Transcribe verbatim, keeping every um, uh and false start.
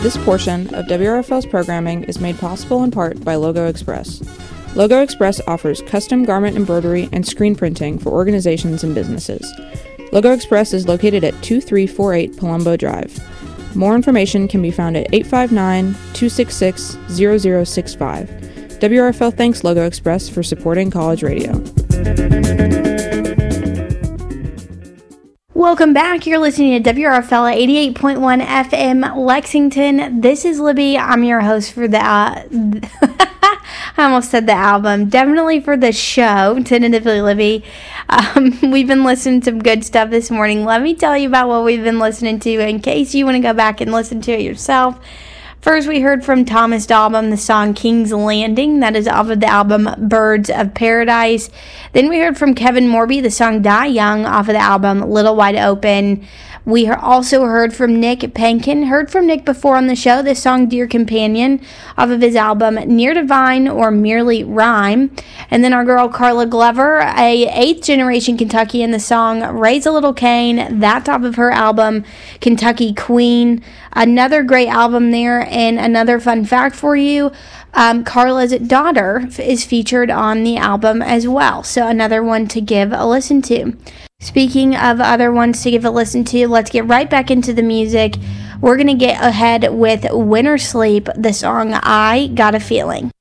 This portion of W R F L's programming is made possible in part by Logo Express. Logo Express offers custom garment embroidery and screen printing for organizations and businesses. Logo Express is located at two three four eight Palumbo Drive. More information can be found at eight five nine, two six six, zero zero six five. W R F L thanks Logo Express for supporting college radio. Welcome back. You're listening to W R F L eighty-eight point one F M Lexington. This is Libby. I'm your host for the, uh, I almost said the album, definitely for the show, tentatively Libby. Um, we've been listening to some good stuff this morning. Let me tell you about what we've been listening to in case you want to go back and listen to it yourself. First, we heard from Thomas Dalbum the song King's Landing. That is off of the album Birds of Paradise. Then we heard from Kevin Morby the song Die Young off of the album Little Wide Open. We also heard from Nick Penkin. Heard from Nick before on the show. The song Dear Companion off of his album Near Divine or Merely Rhyme. And then our girl Carla Glover, a eighth generation Kentuckian, the song Raise a Little Cain. That's off of her album Kentucky Queen. Another great album there. And another fun fact for you, um, Carla's daughter is featured on the album as well. So another one to give a listen to. Speaking of other ones to give a listen to, let's get right back into the music. We're going to get ahead with Winter Sleep, the song I Got a Feeling.